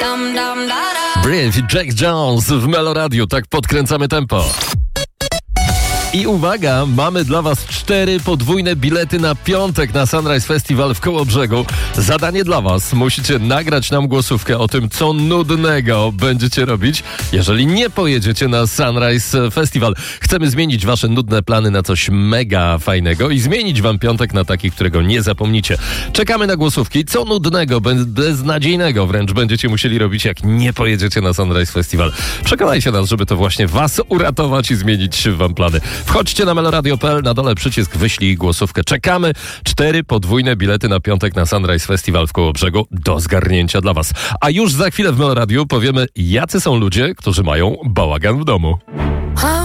Brief i Jack Jones w Meloradiu. Tak podkręcamy tempo. I uwaga, mamy dla was 4 podwójne bilety na piątek na Sunrise Festival w Kołobrzegu. Zadanie dla was. Musicie nagrać nam głosówkę o tym, co nudnego będziecie robić, jeżeli nie pojedziecie na Sunrise Festival. Chcemy zmienić wasze nudne plany na coś mega fajnego i zmienić wam piątek na taki, którego nie zapomnicie. Czekamy na głosówki. Co nudnego, beznadziejnego wręcz będziecie musieli robić, jak nie pojedziecie na Sunrise Festival. Przekonajcie nas, żeby to właśnie was uratować i zmienić wam plany. Wchodźcie na meloradio.pl, na dole przycisk wyślij głosówkę. Czekamy. 4 podwójne bilety na piątek na Sunrise Festival w Kołobrzegu do zgarnięcia dla was. A już za chwilę w Meloradiu powiemy, jacy są ludzie, którzy mają bałagan w domu.